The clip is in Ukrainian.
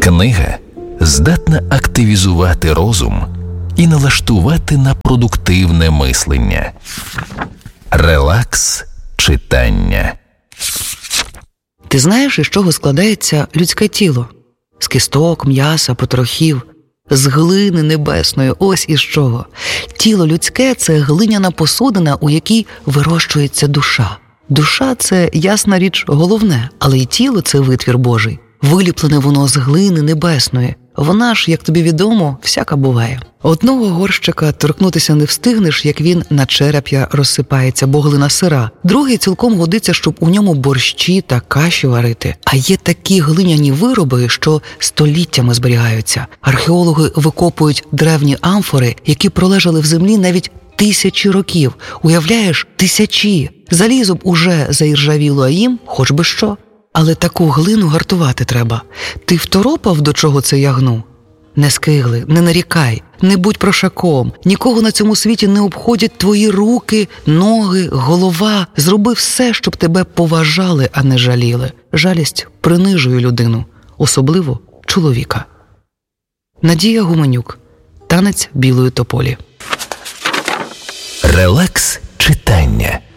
Книга здатна активізувати розум і налаштувати на продуктивне мислення. Релакс читання. Ти знаєш, із чого складається людське тіло? З кісток, м'яса, потрохів, з глини небесної, ось із чого. Тіло людське – це глиняна посудина, у якій вирощується душа. Душа – це, ясна річ, головне, але й тіло – це витвір Божий. Виліплене воно з глини небесної. Вона ж, як тобі відомо, всяка буває. Одного горщика торкнутися не встигнеш, як він на череп'я розсипається, бо глина сира. Другий цілком годиться, щоб у ньому борщі та каші варити. А є такі глиняні вироби, що століттями зберігаються. Археологи викопують древні амфори, які пролежали в землі навіть тисячі років. Уявляєш, тисячі! Залізо б уже заіржавіло, а їм хоч би що. Але таку глину гартувати треба. Ти второпав, до чого це я гну? Не скигли, не нарікай, не будь прошаком. Нікого на цьому світі не обходять твої руки, ноги, голова. Зроби все, щоб тебе поважали, а не жаліли. Жалість принижує людину, особливо чоловіка. Надія Гуменюк. Танець білої тополі. Релакс читання.